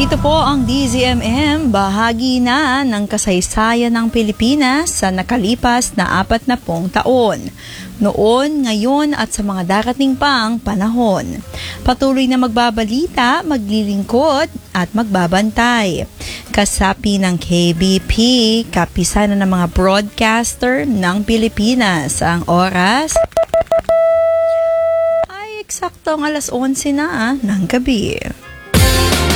Ito po ang DZMM, bahagi na ng kasaysayan ng Pilipinas sa nakalipas na 40 taon. Noon, ngayon at sa mga darating pang panahon. Patuloy na magbabalita, maglilingkod at magbabantay. Kasapi ng KBP, kapisanan ng mga broadcaster ng Pilipinas. Ang oras ay eksaktong 11:00 na ng gabi.